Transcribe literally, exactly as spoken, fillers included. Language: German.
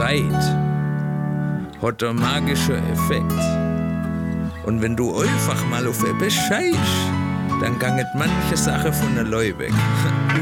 Zeit hat einen magischen Effekt. Und wenn du einfach mal auf etwas scheißt, dann ganget manche Sache von der Leu weg.